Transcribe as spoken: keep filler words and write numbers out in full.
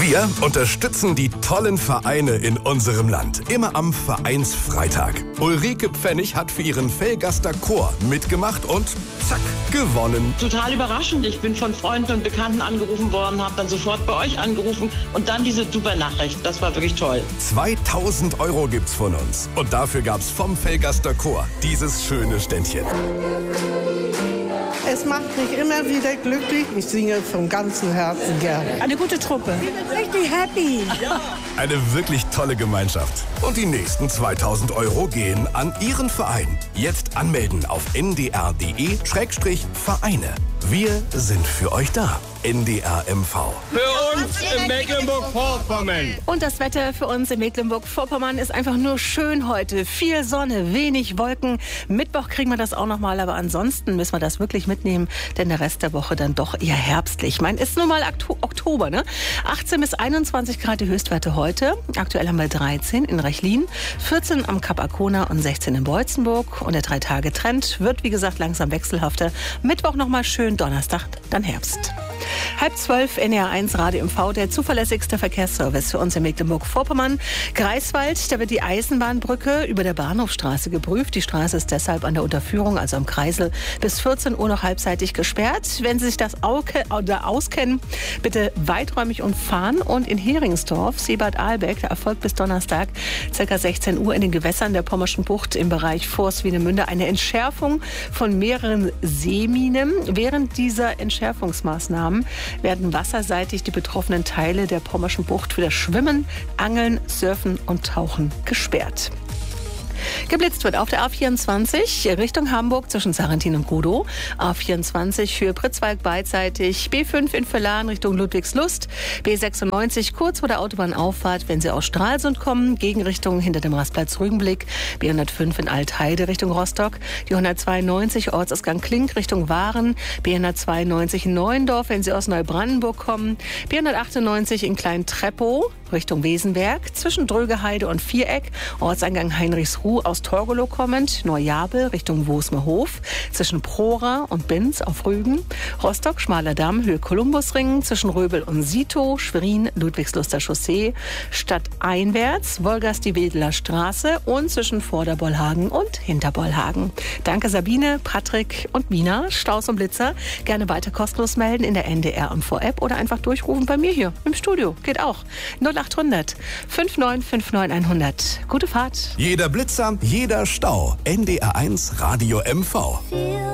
Wir unterstützen die tollen Vereine in unserem Land. Immer am Vereinsfreitag. Ulrike Pfennig hat für ihren Velgaster Chor mitgemacht und zack, gewonnen. Total überraschend. Ich bin von Freunden und Bekannten angerufen worden, habe dann sofort bei euch angerufen und dann diese super Nachricht. Das war wirklich toll. zweitausend Euro gibt's von uns. Und dafür gab's vom Velgaster Chor dieses schöne Ständchen. Es macht mich immer wieder glücklich. Ich singe von ganzem Herzen gerne. Eine gute Truppe. Ich bin richtig happy. Ja. Eine wirklich tolle Gemeinschaft. Und die nächsten zweitausend Euro gehen an Ihren Verein. Jetzt anmelden auf n d r punkt d e Schrägstrich Vereine. Wir sind für euch da. N D R M V. Für uns in Mecklenburg-Vorpommern. Und das Wetter für uns in Mecklenburg-Vorpommern ist einfach nur schön heute. Viel Sonne, wenig Wolken. Mittwoch kriegen wir das auch noch mal, aber ansonsten müssen wir das wirklich mitnehmen, denn der Rest der Woche dann doch eher herbstlich. Ich meine, ist nun mal Oktober, ne? achtzehn bis einundzwanzig Grad die Höchstwerte heute. Aktuell haben wir dreizehn in Rechlin, vierzehn am Kap Arkona und sechzehn in Beutzenburg. Und der Drei-Tage-Trend wird, wie gesagt, langsam wechselhafter. Mittwoch noch mal schön, Donnerstag dann Herbst. Halb zwölf, N D R eins Radio M V, der zuverlässigste Verkehrsservice für uns in Mecklenburg-Vorpommern. Greifswald, da wird die Eisenbahnbrücke über der Bahnhofstraße geprüft. Die Straße ist deshalb an der Unterführung, also am Kreisel, bis vierzehn Uhr noch halbseitig gesperrt. Wenn Sie sich das auskennen, bitte weiträumig umfahren. Und in Heringsdorf, Seebad-Ahlbeck, da erfolgt bis Donnerstag ca. sechzehn Uhr in den Gewässern der Pommerschen Bucht im Bereich Forst-Swinemünde eine Entschärfung von mehreren Seeminen. Während dieser Entschärfungsmaßnahmen werden wasserseitig die betroffenen Teile der Pommerschen Bucht für das Schwimmen, Angeln, Surfen und Tauchen gesperrt. Geblitzt wird auf der A vierundzwanzig Richtung Hamburg zwischen Sarrentin und Godow. A vierundzwanzig für Pritzwalk beidseitig. B fünf in Völlaren Richtung Ludwigslust. B sechsundneunzig kurz vor der Autobahnauffahrt, wenn Sie aus Stralsund kommen, Gegenrichtung hinter dem Rastplatz Rügenblick. B hundertfünf in Altheide Richtung Rostock. Die hundertzweiundneunzig Ortsausgang Klink Richtung Waren. B hundertzweiundneunzig in Neuendorf, wenn Sie aus Neubrandenburg kommen. B hundertachtundneunzig in Klein-Treppow Richtung Wesenberg. Zwischen Drögeheide und Viereck. Ortseingang Heinrichsruh aus Torgelow kommend. Neujabel Richtung Wosmerhof. Zwischen Prora und Binz auf Rügen. Rostock, Schmaler Damm, Höhe Kolumbusring. Zwischen Röbel und Sito. Schwerin, Ludwigsluster Chaussee. Stadteinwärts, Wolgast-die-Wedeler Straße. Und zwischen Vorderbollhagen und Hinterbollhagen. Danke Sabine, Patrick und Mina. Staus und Blitzer. Gerne weiter kostenlos melden in der N D R M V-App oder einfach durchrufen bei mir hier im Studio. Geht auch. null achthundert neunundfünfzig neunundfünfzig hundert. Gute Fahrt. Jeder Blitzer, jeder Stau. N D R eins Radio M V.